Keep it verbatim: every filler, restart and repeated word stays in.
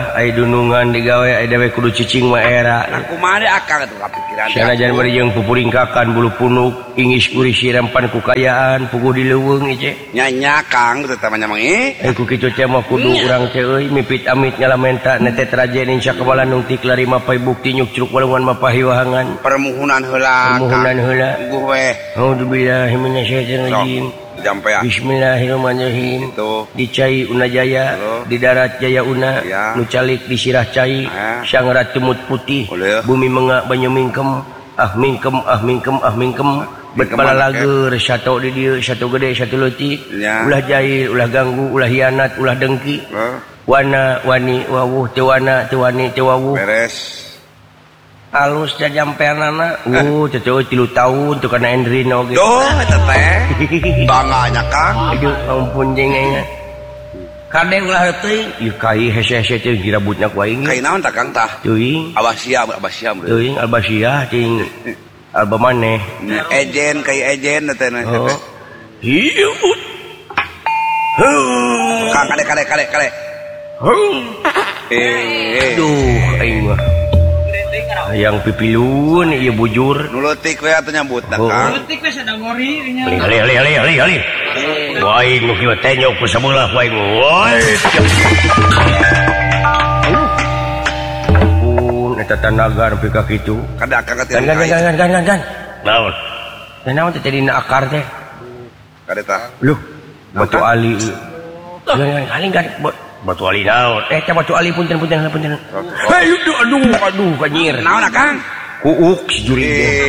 Wah, ai dunungan digawe ai dewe kudu cicing mah era. Aku mah akang atuh kapikiran. Sanajan bari jeung pupuringkakan bulu punuk, ingis kuring sirampan ku kayaan, puguh di leuweung ieu ce. Nya-nya Kang teu tamanya mah ih. Ai ku kitu teh mah kudu urang teh euy mipit amit ngalamenta nete trajen insya kabala nungtik lari mapai bukti nyuk curug walungan mapahi wahangan. Permuhunan heula. Permuhunan heula. Guh weh. Auzubillahi minasyaitonir rajim. Jampe ya. Bismillahirrahmanirrahim. Di Cai Una Jaya, di darat Jaya Una, ya. Nu calik di sirah Cai, ya. Sang Ratu Mut Putih, Oleh. Bumi Menga Banyu Mingkem, ah mingkem ah mingkem ah mingkem, bet bala lager satu di dieu, satu gede, satu leutik, ya. Ulah jahil, ulah ganggu, ulah hianat, ulah dengki. Uh. Wana wani wawuh teu wana teu wani teu wawuh. Beres. Alus jajampeanana, uh, cocok tilu tahun tuh karena Endrino gitu. Duh, eta teh. Banganya Kang. Aduh, ampun jengengna. Kade ulah teuing, ieu kai hese-hese teh dirabutna ku aing. Kai naon tah Kang tah? Teuing, Abasia, Abasia. teuing Albasiah ting alba maneh. Ejen kai ejen teh. Oh. Hiu. Kang kade kade kade kade. Eh, Duh, aing mah. Yang pipilun ieu bujur. nu leutik we atuh nyambut da Oh. Kang. Leutik we sada ngori nya. Ali ali ali ali ali. Wah, nu kieu teh nyok ku sabelah wae woi. Ampun, eta tanaga nepi ka kitu. Kada Kang Gan gan gan gan gan gan gan. Naon? Teh naon teh dina akar teh? Kada tah. Loh, batu ali. Gan gan kali gan batu ali naon? Eh, teh batu ali punten punten punten. Hei, aduh aduh aduh kanyir. Naon Kang? Uuk si juri.